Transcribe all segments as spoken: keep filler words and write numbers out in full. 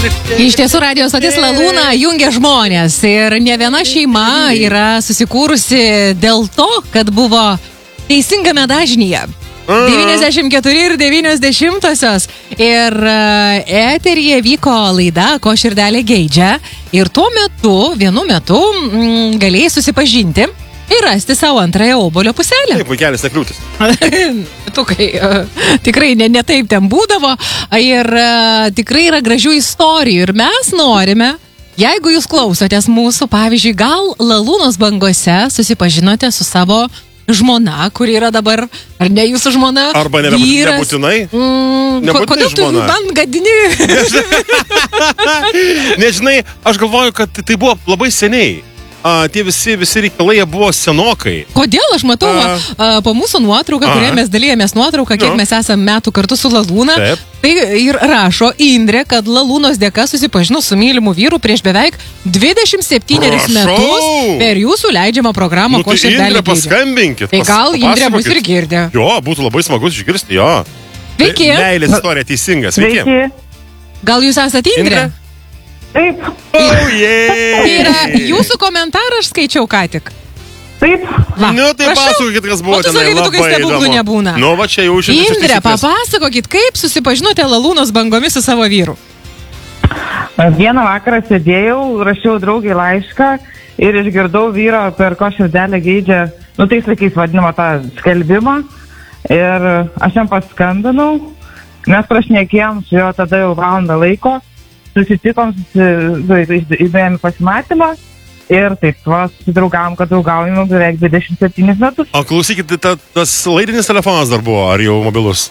Iš tiesų, radio stotis Lalūna jungia žmonės ir ne viena šeima yra susikūrusi dėl to, kad buvo teisingame dažnyje. devyniasdešimt keturi ir devynios dešimtosios. Ir eteryje vyko laida Ko širdelė geidžia. Ir tuo metu, vienu metu, m, galėjai susipažinti ir rasti savo antrąją obuolio puselę. Taip, vaikelis nekliūtis. Tukai, uh, tikrai ne, ne taip ten būdavo. Ir uh, tikrai yra gražių istorijų. Ir mes norime, jeigu jūs klausotės mūsų, pavyzdžiui, gal Lalūnos bangose susipažinote su savo žmona, kuri yra dabar, ar ne jūsų žmona? Arba ne, nebūtinai? Mm, nebūtinai kodėl tu žmona. man gadini? Nežinai, aš galvoju, kad tai buvo labai seniai. A, tie visi, visi reikalai jie buvo senokai. Kodėl? Aš matau a, a, po mūsų nuotrauką, kurioje mes dalyjėmės nuotrauką, kiek no. mes esame metų kartu su Lalūna. Taip. Tai ir rašo Indrė, kad Lalūnos dėka susipažino su mylimu vyru prieš beveik dvidešimt septynerius metus per jūsų leidžiamą programą nu, Ko tai širdelė Indrė, paskambinkit. Tai gal Indrė bus ir girdė. Jo, būtų labai smagus išgirsti, jo. Sveiki. Meilės istorija teisinga, sveiki. Sveiki. Gal jūs esate Indrė? Indrė? Taip. Oh, yeah. Tai yra jūsų komentarą aš skaičiau ką tik. Taip. Va, nu, tai pasakokit, kas buvo o tu tenai, sakai, labai stebuklų nebūna. Nu, va čia jau šiandien. Indrė, papasakokit, kaip susipažinote Lalūnos bangomis su savo vyru? Vieną vakarą sėdėjau, rašiau draugai laišką ir išgirdau vyro per Ko širdelė geidžia, nu tais laikais vadinamą tą skelbimą. Ir aš jam paskambinau, mes prašnekėjom su juo tada jau valandą laiko. Susitikom, įdėjom pasimatymą ir taip, va, susidraugavom, kad draugaujame beveik dvidešimt septynis metus. O klausykit, ta, tas laidinis telefonas dar buvo, ar jau mobilus?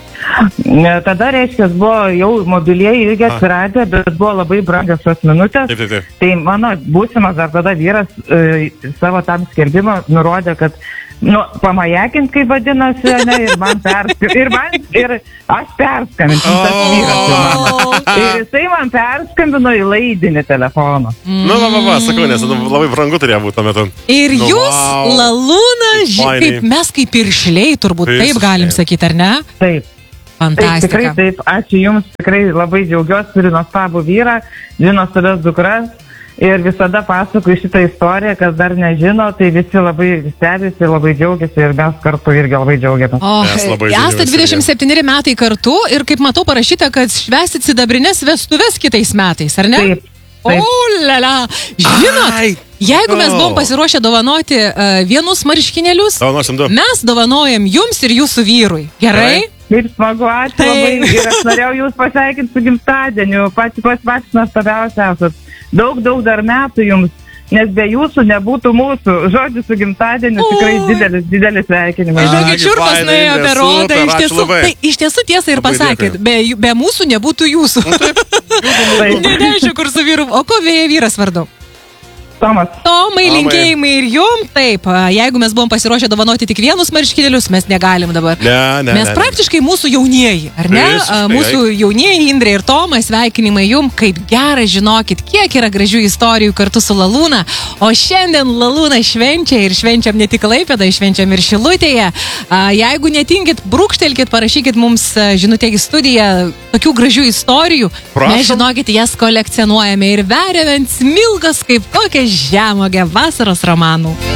Tada, reiškia, buvo jau mobilieji irgi atsiradę, bet buvo labai brangios tos minutės. Taip, taip, taip. Tai mano būsimas dar tada vyras e, savo tam skelbimą nurodė, kad nu, pamajakint, kaip vadinasi, ne, ir man perskambino. Ir, man, ir aš perskambinsiu, tas vyras jau mano. Ir jisai man perskambino į laidinį telefoną. Mm. Nu, va, va, va, sakau, nes labai brangu turėjo būti tuo metu. Ir nu, jūs, wow. Lalūna, kaip, mes kaip piršliai, turbūt Taip, taip galim sakyti, ar ne? Taip. Fantastika. Taip, tikrai taip. Ačiū Jums, tikrai labai džiaugiuosi, turiu nuostabų vyrą, dvi nuostabias dukras. Ir visada pasakoju šitą istoriją, kas dar nežino, tai visi labai stebisi, labai džiaugiasi ir mes kartu irgi labai džiaugiamės. O, esate dvidešimt septyneri metai kartu ir kaip matau parašyta, kad švęsit sidabrinės vestuves kitais metais, ar ne? Taip. taip. O, lala. Žinot, Ai, jeigu mes oh. buvom pasiruošę dovanoti uh, vienus marškinėlius, Dovanosim du. mes dovanojam jums ir jūsų vyrui. Gerai? Taip, smagu, ačiū Tai- labai. Ir aš norėjau Jūs pasveikinti su gimtadieniu, pati pats pats nuostabiausia esat. Daug, daug dar metų Jums, nes be Jūsų nebūtų mūsų. Žodžiu, su gimtadieniu tikrai Oi. didelis, didelis sveikinimas. Žinokit, Nagi, čiurpas fainai, nuėjo Indrė, per odą, super, iš ačiū tiesų, labai. tai iš tiesų tiesą ir Labai pasakėt, dėkui. be, jų- be mūsų nebūtų jūsų. Taip, Ne, neaišku, kur su vyru, o ko vėja vyras vardu? Tomas. Tomai, Tomai. linkėjimai ir jum, taip, a, jeigu mes buvom pasiruošę dovanoti tik vienus marškinėlius, mes negalim dabar. Ne, ne, Mes ne, praktiškai mūsų jaunieji, ar ne? Visiškai, A, Mūsų jaunieji Indrė ir Tomas, sveikinimai jum, kaip gera žinokit, kiek yra gražių istorijų kartu su Lalūna. O šiandien Lalūna švenčia ir švenčiam ne tik Klaipėdą, švenčiam ir Šilutėje. A, Jeigu netingit, brūkštelkit, parašykit mums a, žinutę į studiją tokių gražių istorijų. Prašom. Mes žinokit, jas kolekcionuojame ir veriame ant smilgos kaip kokią žemogę vasaros romanų.